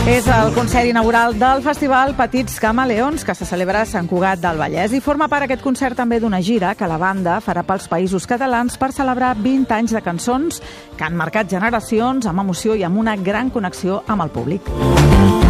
És el concert inaugural del Festival Petits Camaleons, que se celebra a Sant Cugat del Vallès, i forma part aquest concert també d'una gira que la banda farà pels països catalans per celebrar 20 anys de cançons que han marcat generacions amb emoció i amb una gran connexió amb el públic.